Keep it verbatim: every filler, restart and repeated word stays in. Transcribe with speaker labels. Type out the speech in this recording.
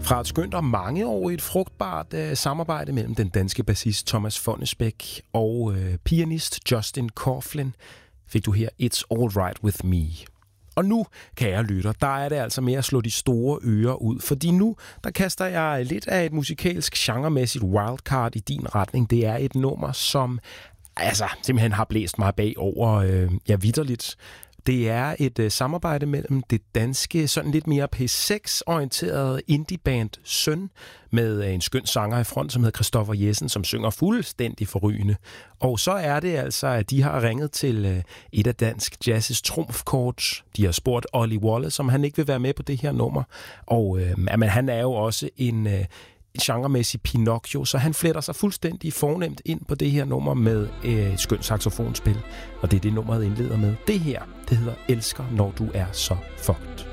Speaker 1: Fra et skønt og mangeårigt frugtbart øh, samarbejde mellem den danske bassist Thomas Fonnesbech og øh, pianist Justin Coughlin fik du her It's All Right With Me. Og nu, kære lytter, der er det altså med at slå de store ører ud, fordi nu, der kaster jeg lidt af et musikalsk genremæssigt wildcard i din retning. Det er et nummer, som altså simpelthen har blæst mig bagover, øh, ja, vitterligt. Det er et øh, samarbejde mellem det danske, sådan lidt mere P seks-orienterede indieband Søn, med øh, en skøn sanger i front, som hedder Christoffer Jessen, som synger fuldstændig forrygende. Og så er det altså, at de har ringet til øh, et af dansk jazzes trumfkort. De har spurgt Olly Wallace, om han ikke vil være med på det her nummer. Og øh, men han er jo også en... Øh, genremæssig Pinocchio, så han fletter sig fuldstændig fornemt ind på det her nummer med øh, skønt saxofonspil, og det er det nummeret indleder med. Det her, det hedder Elsker, når du er så fucked.